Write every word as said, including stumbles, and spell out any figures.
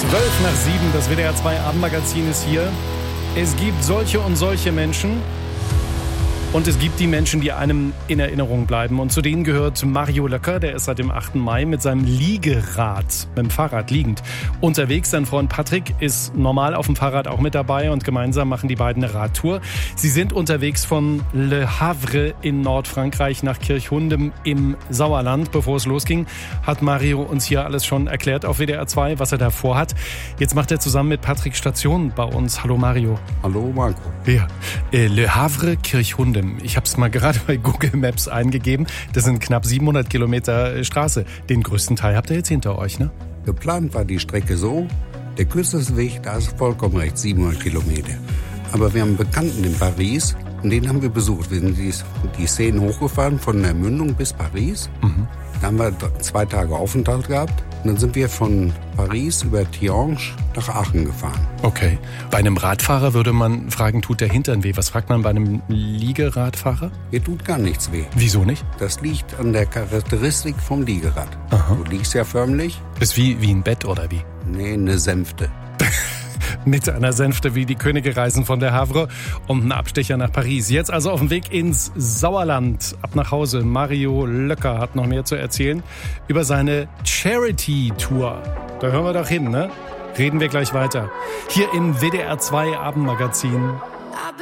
Zwölf nach sieben, das W D R zwei Abendmagazin ist hier. Es gibt solche und solche Menschen. Und es gibt die Menschen, die einem in Erinnerung bleiben. Und zu denen gehört Mario Löcker, der ist seit dem achten Mai mit seinem Liegerad, mit dem Fahrrad liegend, unterwegs. Sein Freund Patrick ist normal auf dem Fahrrad auch mit dabei und gemeinsam machen die beiden eine Radtour. Sie sind unterwegs von Le Havre in Nordfrankreich nach Kirchhundem im Sauerland. Bevor es losging, hat Mario uns hier alles schon erklärt auf W D R zwei, was er da vorhat. Jetzt macht er zusammen mit Patrick Station bei uns. Hallo Mario. Hallo Marco. Ja, äh, Le Havre, Kirchhundem. Ich habe es mal gerade bei Google Maps eingegeben. Das sind knapp siebenhundert Kilometer Straße. Den größten Teil habt ihr jetzt hinter euch, ne? Geplant war die Strecke so, der kürzeste Weg, da ist vollkommen recht, siebenhundert Kilometer. Aber wir haben einen Bekannten in Paris und den haben wir besucht. Wir sind die, die Seine hochgefahren von der Mündung bis Paris. Mhm. Da haben wir zwei Tage Aufenthalt gehabt. Und dann sind wir von Paris über Tihange nach Aachen gefahren. Okay. Bei einem Radfahrer würde man fragen, tut der Hintern weh? Was fragt man bei einem Liegeradfahrer? Mir tut gar nichts weh. Wieso nicht? Das liegt an der Charakteristik vom Liegerad. Aha. Du liegst ja förmlich. Ist wie, wie ein Bett oder wie? Nee, eine Sänfte. Mit einer Sänfte wie die Könige reisen von der Havre und einen Abstecher nach Paris. Jetzt also auf dem Weg ins Sauerland. Ab nach Hause. Mario Löcker hat noch mehr zu erzählen über seine Charity-Tour. Da hören wir doch hin, ne? Reden wir gleich weiter. Hier im W D R zwei Abendmagazin.